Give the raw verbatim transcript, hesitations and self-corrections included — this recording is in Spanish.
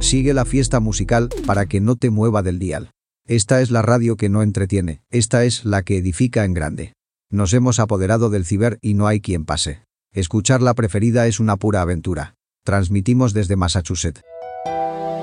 Sigue la fiesta musical para que no te mueva del dial. Esta es la radio que no entretiene, esta es la que edifica en grande. Nos hemos apoderado del ciber y no hay quien pase. Escuchar la preferida es una pura aventura. Transmitimos desde Massachusetts.